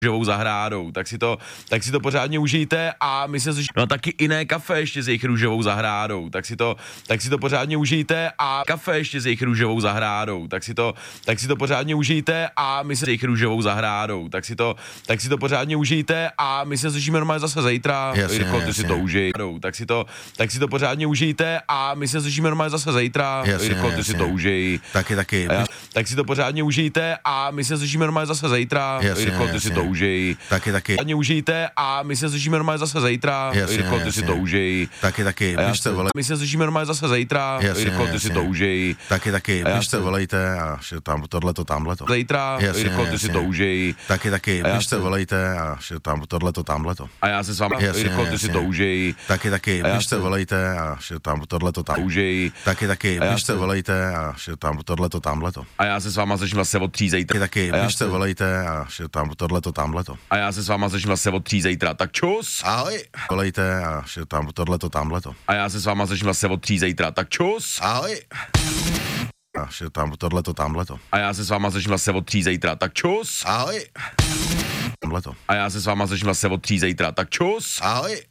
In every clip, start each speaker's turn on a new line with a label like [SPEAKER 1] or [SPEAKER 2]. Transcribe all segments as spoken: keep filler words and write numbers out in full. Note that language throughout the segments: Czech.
[SPEAKER 1] růžovou zahrádou, tak si to, tak si to pořádně užijte a my se no taky jiné kafe ještě s jejich růžovou zahrádou, tak si to, tak si to pořádně užijte a kafe ještě s jejich růžovou zahrádou, tak si to, tak si to pořádně užijte a my se s jejich růžovou zahrádou, tak si to, tak si to pořádně užijte a my se slyšíme normálně zase zítra, Jirko, ty si to užij, tak si to, tak si to pořádně užijte a my se slyšíme normálně zase zítra, Jirko, ty si to užij,
[SPEAKER 2] taky, taky,
[SPEAKER 1] já, tak si to pořádně užijte a my se slyšíme normálně zase zítra, Jirko, ty si to užij,
[SPEAKER 2] taky, taky,
[SPEAKER 1] pořádně užijte a my se slyšíme normálně zase zítra, Jirko, ty si to užij,
[SPEAKER 2] taky, taky,
[SPEAKER 1] běžte, my se slyšíme normálně zase zítra, Jirko, ty si to užij,
[SPEAKER 2] taky, taky, běžte, volejte a že tam tohleto, tamhleto.
[SPEAKER 1] Zítra, Jirko, ty si to užij,
[SPEAKER 2] taky, taky, běžte, volejte a že tam tohleto, tamhleto.
[SPEAKER 1] A já se s vámi, Jirko, ty si to užij,
[SPEAKER 2] taky, taky, běžte, volejte a že tam tohleto, tam
[SPEAKER 1] užij,
[SPEAKER 2] taky, taky, běžte, volejte a že tam tohleto, tamhleto.
[SPEAKER 1] A já se s váma začnu zase od tří zítra.
[SPEAKER 2] Taky, běžte, volejte a že tam tohleto, tamhleto.
[SPEAKER 1] A já se s váma začnu zase od tří zítra, tak čus.
[SPEAKER 2] Ahoj, volejte a že tam tohleto, tamhleto.
[SPEAKER 1] A já se s váma začnu zase od tří zítra, tak čus.
[SPEAKER 2] Ahoj. A že tam tohleto, tamhleto.
[SPEAKER 1] A já se s váma začnu zase od tří zítra, tak čus.
[SPEAKER 2] Ahoj. Tamhleto.
[SPEAKER 1] A já se s váma začnu zase od tří zítra, tak čus.
[SPEAKER 2] Ahoj.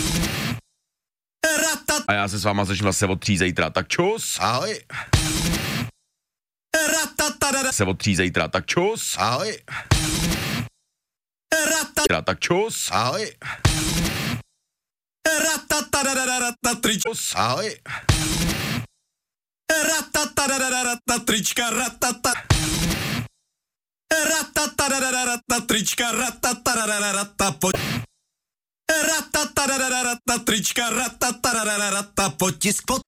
[SPEAKER 1] A já se s váma začnu zase od tří zítra, tak čus.
[SPEAKER 2] Ahoj.
[SPEAKER 1] Se od tří zítra, tak čus.
[SPEAKER 2] Ahoj.
[SPEAKER 1] Tak čus.
[SPEAKER 2] Ahoj.
[SPEAKER 1] Tričus.
[SPEAKER 2] Ahoj.
[SPEAKER 1] Trička, ratata. Trička, ratata, pojď. Trička, ratata, potisk, pot.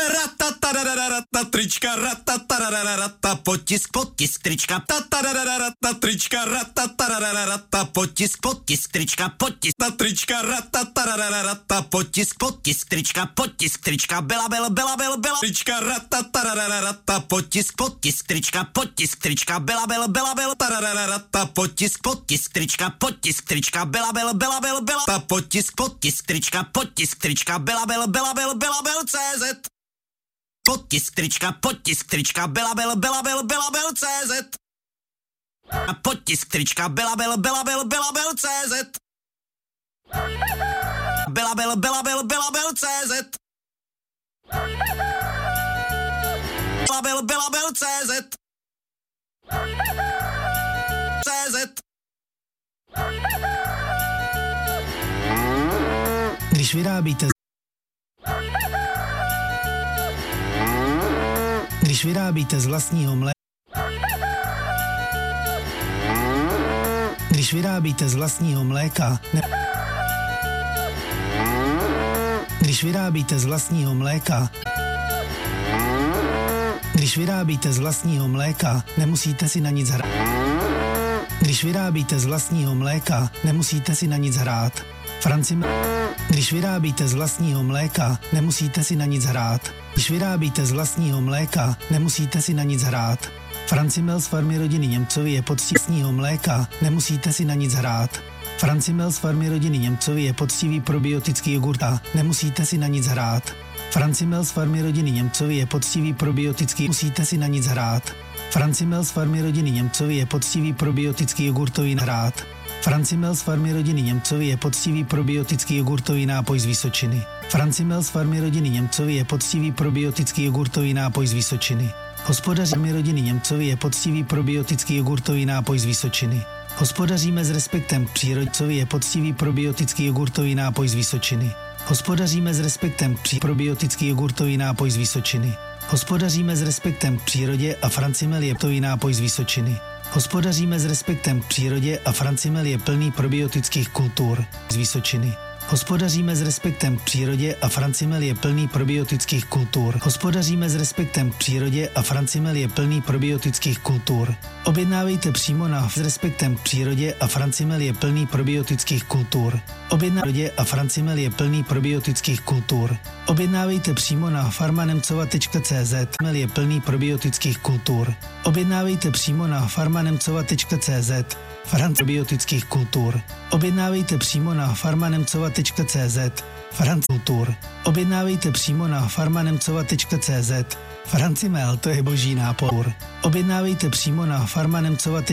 [SPEAKER 1] Trička, ratata, potisk, potisk, trička, trička, ratata, potisk, potisk, trička, potisk, trička, ratata, potisk, potisk, trička, potisk, trička, byla, byla, byla, byla, byla, trička, ratata, potisk, potisk, trička, potisk, trička, byla, byla, byla, byla, tarararata, potisk, potisk, trička, potisk, trička, byla, byla, byla, byla, byla, ta potisk, potisk, trička, potisk, trička, byla, byla, byla, byla, byla, byla, C Z. Potisk, trička, potisk, trička, byla, byla, byla, byla, byla, byla, C Z. A potisk, trička, byla, byla, byla, byla, byla, byla, C Z. Byla, byla, byla, byla, byla, byla, C Z. Byla, byla, byla, byla, C Z. C Z.
[SPEAKER 3] Když vyrábíte Když vyrábíte z vlastního mléka Když vyrábíte z vlastního mléka ne... Když vyrábíte z vlastního mléka Když vyrábíte z vlastního mléka, nemusíte si na nic hrát. Když vyrábíte z vlastního mléka, nemusíte si na nic hrát. Franci... Když vyrábíte z vlastního mléka, nemusíte si na nic hrát. Když vyrábíte z vlastního mléka, nemusíte si na nic hrát. Francimel z farmy rodiny Němcovi je poctivý vlastního mléka, nemusíte si na nic hrát. Francimel z farmy rodiny Němcovi je poctivý probiotický jogurta, nemusíte si na nic hrát. Francimel z farmy rodiny Němcovi je poctivý probiotický, musíte si na nic hrát. Francimel z farmy rodiny Němcovi je poctivý probiotický jogurtový hrát. Francimel z farmy rodiny Němcovi je poctivý probiotický jogurtový nápoj z Vysočiny. Francimel z farmy rodiny Němcovi je poctivý probiotický jogurtový nápoj z Vysočiny. Hospodař farmy rodiny Němcovi je poctivý probiotický jogurtový nápoj z Vysočiny. Hospodaříme s respektem k přírodcovi je poctivý probiotický jogurtový nápoj z Vysočiny. Hospodaříme s respektem k pří... probiotický jogurtový nápoj z Vysočiny. Hospodaříme s respektem k přírodě a Francimel je tový nápoj z Vysočiny. Hospodaříme s respektem k přírodě a Francimel je plný probiotických kultur z Vysočiny. Hospodaříme s respektem k přírodě a Francimel je plný probiotických kultur. Hospodaříme s respektem k přírodě a Francimel je plný probiotických kultur. Objednávejte přímo na s respektem k přírodě a Francimel je plný probiotických kultur. Objednávejte a Francimel je plný probiotických kultur. Objednávejte přímo na farmanemcova tečka cé zet. Francimel je plný probiotických kultur. Objednávejte přímo na farmanemcova tečka cé zet. Franc probiotických kultur. Objednávejte přímo na farmanemcova tečka cé zet. Franc kultur. Objednávejte přímo na farmanemcova tečka cé zet. Francimel, to je boží nápor. Objednávejte přímo na farmanemcova